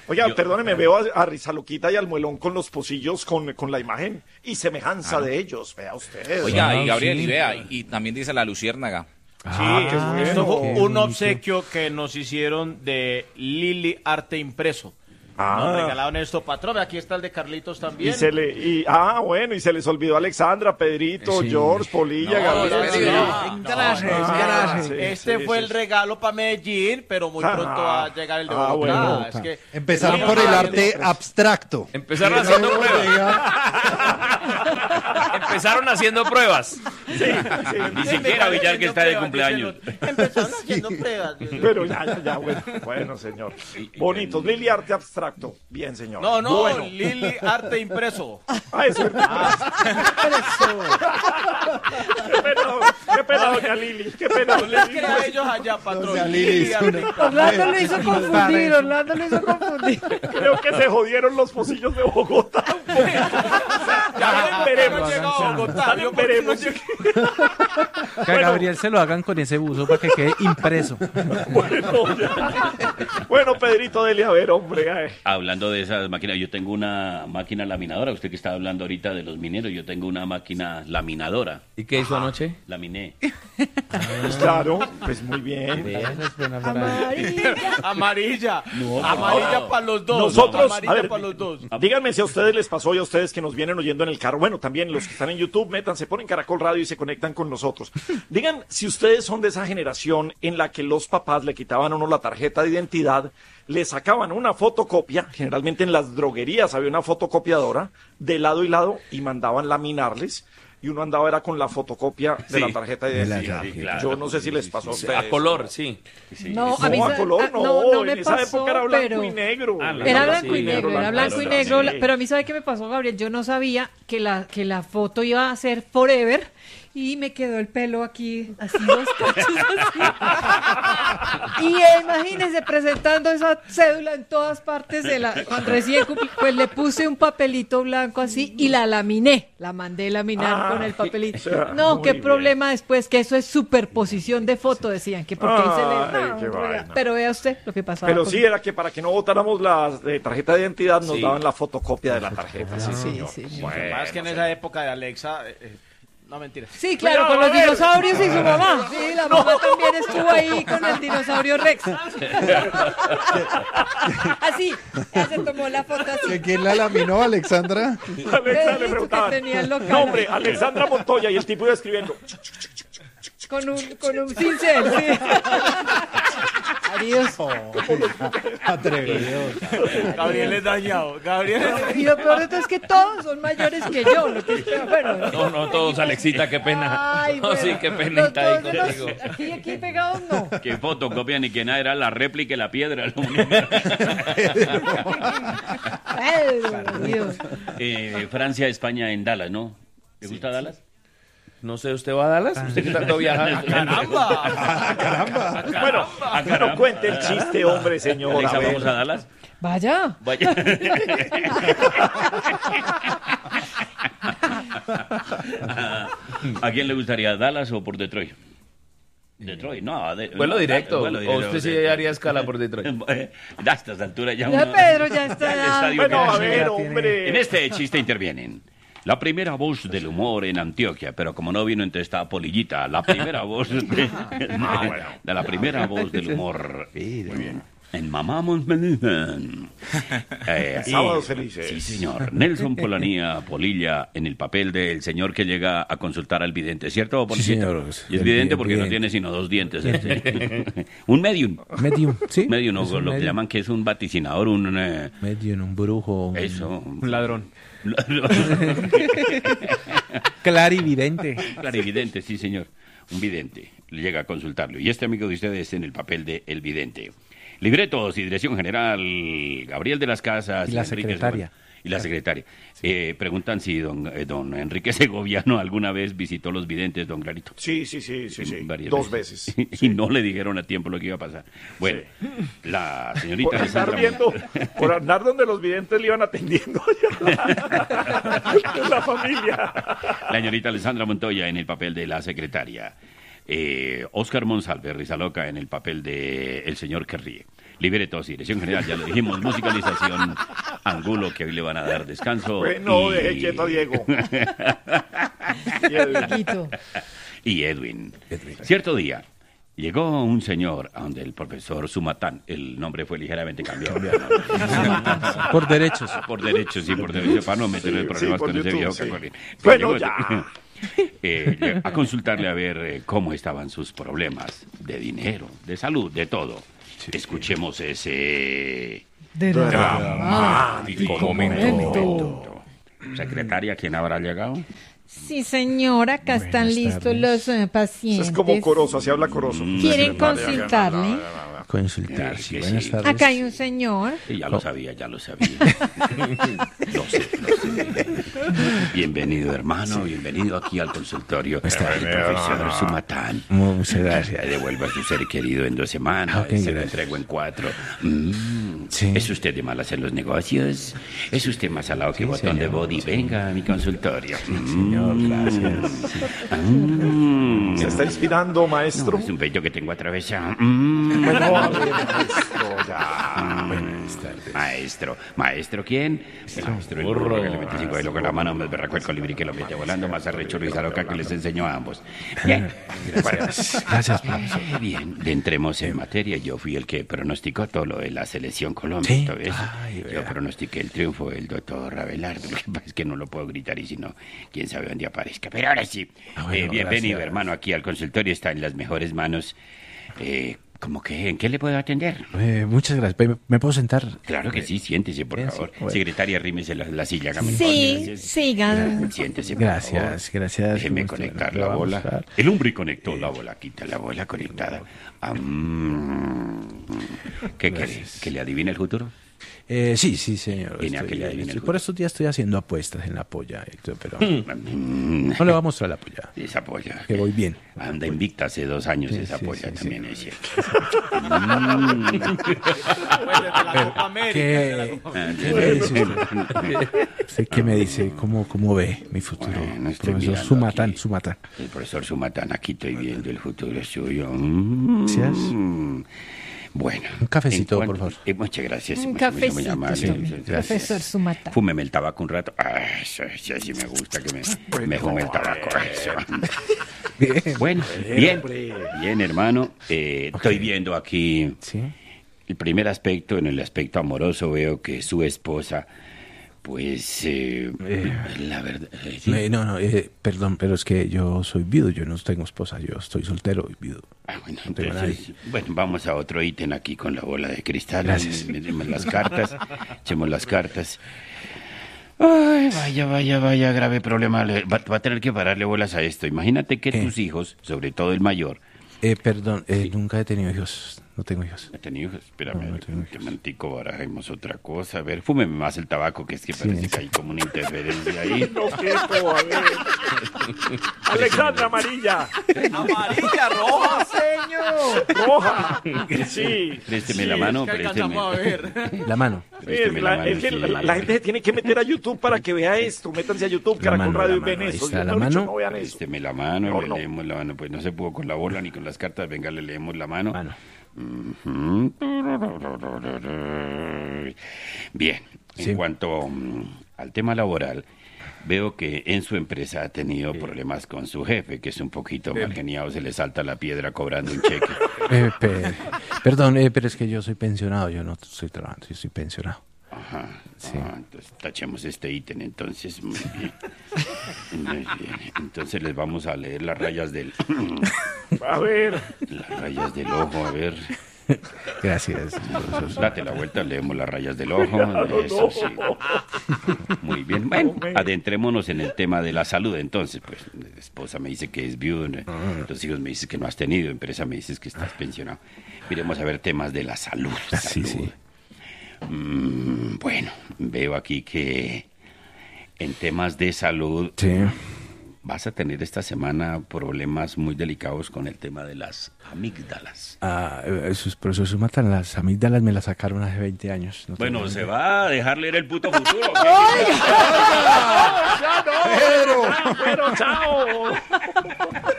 Oiga, perdóneme, veo a Rizaloquita y al Muelón con los pocillos con la imagen y semejanza de ellos, vea usted. Oiga, y Gabriel, y vea, y también dice la Luciérnaga. Sí, qué bueno. Esto fue un obsequio que nos hicieron de Lili Arte Impreso. Nos regalaron esto, patrón. Aquí está el de Carlitos también. Bueno, y se les olvidó Alexandra, Pedrito, George, Polilla, Gabriel. Gracias. Este fue el regalo para Medellín, pero muy pronto va a llegar el de Bogotá. Bueno. Es que empezaron por el arte abstracto. Empezaron haciendo pruebas. Empezaron haciendo pruebas. Ni siquiera Villar, que está de cumpleaños. Empezaron haciendo pruebas. Pero ya, bueno, señor. Bonitos, Lili Arte Abstracto. Bien, señor. No, bueno. Lili Arte Impreso. Eso es verdad. Qué pena, doña Lili. Qué pena, No les crea a ellos allá, patrón. Lili Orlando lo hizo confundir. Creo que se jodieron los pocillos de Bogotá. Ya veremos. Veremos. Que a Gabriel se lo hagan con ese buzo para que quede impreso. Bueno, Pedrito, dele a ver, hombre. Hablando de esas máquinas, yo tengo una máquina laminadora. Usted que está hablando ahorita de los mineros, yo tengo una máquina laminadora. ¿Y qué hizo anoche? Laminé. Claro, pues muy bien. Amarilla. Amarilla para los dos. Nosotros, amarilla a ver, para los dos. Díganme si a ustedes les pasó y a ustedes que nos vienen oyendo en el carro. Bueno, también los que están en YouTube, métanse, ponen Caracol Radio y se conectan con nosotros. Digan si ustedes son de esa generación en la que los papás le quitaban a uno la tarjeta de identidad, le sacaban una fotocopia, generalmente en las droguerías había una fotocopiadora, de lado y lado, y mandaban laminarles. Y uno andaba era con la fotocopia de la tarjeta de identidad. Sí, claro. Yo no sé si les pasó a ustedes. A color, sí. No, a mí a color no me en esa pasó, época era blanco pero y negro. era blanco y negro, era blanco y negro, sí. pero a mí, ¿sabe qué me pasó, Gabriel? Yo no sabía que la foto iba a ser forever y me quedó el pelo aquí, así dos cachos así. Y imagínense presentando esa cédula en todas partes cuando recién cumplí, pues le puse un papelito blanco así y la laminé, la mandé laminar con el papelito. No, qué problema después, que eso es superposición de foto, decían, que porque qué vaina. pero vea usted lo que pasaba. Pero sí, era que para que no votáramos la tarjeta de identidad nos daban la fotocopia de la tarjeta. Sí. Bueno, más que en esa época de Alexa... No, mentira. Sí, claro, con los dinosaurios y su mamá. Sí, la mamá también estuvo ahí con el dinosaurio Rex. Así, ella se tomó la foto así. ¿De quién la laminó, Alexandra? Alexa le preguntaba. No, hombre, Alexandra Montoya, y el tipo iba escribiendo. Con un cincel, sí. Adiós. Atrevido. Gabriel es dañado. Y lo peor de todo es que todos son mayores que yo. Lo que es peor, bueno. No, todos, Alexita, qué pena. Ay, No, bueno, sí, qué pena está ahí los contigo. Aquí pegados no. ¿Qué fotocopia ni que nada? Era la réplica y la piedra. Ay, Dios. Francia, España en Dallas, ¿no? ¿Te gusta Dallas? No sé, ¿usted va a Dallas? ¿Usted qué tanto viaja? ¡Caramba! Bueno, no cuente el chiste, hombre, señor. Alexa, A ver. ¿vamos a Dallas? Vaya. Vaya. ¿A quién le gustaría, Dallas o por Detroit? Detroit, no. Vuelo directo. Vuelo directo. ¿O usted sí haría escala por Detroit? A estas alturas ya Ya uno... Pedro ya está. El estadio Bueno, a queda- ver, hombre. En este chiste intervienen la primera voz del humor en Antioquia, pero como no vino entonces está Polillita, la primera voz de la primera voz del humor. Muy bien. En Mamamos Medellín. Sábados felices. Sí, señor. Nelson Polanía, Polilla, en el papel del señor que llega a consultar al vidente, ¿cierto, Polillita? señor. Y es vidente porque no tiene sino 2 dientes. Un medium. Medium, ¿sí? Medium, no, Es un lo que medium. llaman que es un vaticinador, un... Medium, un brujo. Eso. Un ladrón. Clarividente. Clarividente, sí, señor. Un vidente. Llega a consultarlo. Y este amigo de ustedes en el papel de el vidente. Libretos y dirección general, Gabriel de las Casas. Y la Enrique secretaria. Segoviano. Y la secretaria. Preguntan si don Enrique Segoviano alguna vez visitó los videntes, don Clarito. Sí. Varias 2 veces. Y no le dijeron a tiempo lo que iba a pasar. Bueno, la señorita Por andar Alessandra viendo, por andar donde los videntes le iban atendiendo la familia. La señorita Alessandra Montoya en el papel de la secretaria. Oscar Monsalve, Risa Loca, en el papel de El Señor que Ríe. Libretos y dirección general, ya lo dijimos, musicalización, Angulo, que hoy le van a dar descanso. Bueno, deje quieto a Diego. Quito. Y Edwin. Cierto día, llegó un señor a donde el profesor Sumatán, el nombre fue ligeramente cambiado. Por derechos. Por derechos, sí, por derechos, para no meterle problemas por con ese YouTube, viejo sí. cacorrín. Bueno, Llegó- ya. a consultarle a ver cómo estaban sus problemas de dinero, de salud, de todo. Escuchemos ese Dramático momento. Secretaria, ¿quién habrá llegado? Sí, señora, acá están listos los pacientes. Es como coroso, así habla coroso. ¿Quieren consultarle? Consultar, sí. que Buenas sí. tardes. Acá hay un señor. Sí, ya lo sabía, ya lo sabía. Lo sé. Bienvenido, hermano, bienvenido aquí al consultorio. El profesor Sumatán. Muchas gracias. Le devuelvo a su ser querido en 2 semanas, Ok, se lo gracias. entrego en 4. Sí. ¿Es usted de malas en los negocios? ¿Es usted más salado que botón de body? Venga a mi consultorio. Señor, gracias. ¿Se está inspirando, No, maestro? es un pecho que tengo atravesado. Bueno, a ver, maestro, ya. ¿Maestro quién? Maestro el burro que le mete 5 kilos con la mano, más berraco el colibrí que lo mete volando, más arrecho Risa Loca que les enseñó a ambos. Bien. Gracias, profesor. Bien, entremos en materia. Yo fui el que pronosticó todo lo de la selección Colombia. Sí. ¿Esta vez? Ay, Yo vea. pronostiqué el triunfo del doctor Abelardo. Lo que pasa es que no lo puedo gritar y si no, quién sabe dónde aparezca. Pero ahora sí. Bueno, Bienvenido, gracias. hermano, aquí al consultorio. Está en las mejores manos. ¿Cómo que en qué le puedo atender? Muchas gracias. ¿Me puedo sentar? Claro que sí, siéntese, por Bien, favor. sí, bueno. Secretaria, rímese la silla. hágame el Sí, favor. sigan. Siéntese, por Gracias, favor. gracias. Déjeme Gusto. conectar Lo la vamos bola. a dar. El hombre conectó la bola. Quita la bola conectada. ¿Qué quiere? ¿Que le adivine el futuro? Sí, señor. Viene a que le adivine el Por estos días estoy haciendo apuestas en la polla, Héctor, pero Mm, no le voy a mostrar la polla. Esa polla. Que voy bien. Anda invicta hace 2 años Sí, esa sí, polla sí, también sí. es cierto. Pues desde la Copa América. ¿Qué, Ah, qué me dice usted? ¿Usted qué me dice? ¿Cómo ve mi futuro? Bueno, estoy Profesor mirando Sumatán, aquí. Sumatán. El profesor Sumatán, aquí estoy viendo el futuro suyo. Gracias. Bueno. Un cafecito, en por cuanto- favor. Muchas gracias. Un muy cafecito, muy amable. tome, profesor Sumata. Fúmeme el tabaco un rato. Eso sí me gusta que me fume el tabaco. Eso. Bien. Bueno, bien, hermano. Estoy viendo aquí Sí. el primer aspecto. En el aspecto amoroso veo que su esposa, pues, la verdad... sí. No, perdón, pero es que yo soy viudo, yo no tengo esposa, yo estoy soltero y viudo. Bueno, No tengo entonces, bueno, vamos a otro ítem aquí con la bola de cristal. Gracias. Metemos las cartas, echemos las cartas. Ay, vaya, grave problema. Va a tener que pararle bolas a esto. Imagínate que ¿Qué? tus hijos, sobre todo el mayor, Perdón, nunca he tenido hijos, no tengo hijos. ¿ha tenido hijos? Espérame, No tengo que mantico, barajemos otra cosa. A ver, fúmeme más el tabaco, que es que parece que hay como una interferencia ahí. No, quieto, a ver. Alexandra Amarilla. Amarilla, roja. Señor. Roja. Sí. Présteme la mano, Es que présteme. alcanzamos a ver. La mano. Présteme la mano, Es que sí. la gente se tiene que meter a YouTube para que vea esto. Métanse a YouTube, La Caracol mano, Radio y la ven mano, ahí eso. está, Yo, la mejor dicho, mano. no vean esto. Présteme la mano, No, le no. leemos la mano. Pues no se pudo con la bola ni con las cartas. Venga, le leemos la mano. Mano. Ujú. Bien, Sí. en cuanto al tema laboral, veo que en su empresa ha tenido problemas con su jefe, que es un poquito mal geniado, se le salta la piedra cobrando un cheque. Perdón, pero es que yo soy pensionado, yo no estoy trabajando, yo soy pensionado. Ajá. Sí. Entonces tachemos este ítem, entonces, muy bien. Muy bien. Entonces les vamos a leer las rayas del A ver. las rayas del ojo, a ver. Gracias, profesor. Date la vuelta, leemos las rayas del ojo. Eso sí. Muy bien. Bueno, adentrémonos en el tema de la salud. Entonces, pues, la esposa me dice que es viuda, los hijos me dicen que no has tenido, empresa me dices que estás pensionado. Miremos a ver temas de la salud. Sí, Salud. sí. Bueno, veo aquí que en temas de salud Sí. vas a tener esta semana problemas muy delicados con el tema de las amígdalas. Sus profesores matan las amígdalas, me las sacaron hace 20 años. No Bueno, tengo- ¿se va a dejar leer el puto futuro? Pero, chao.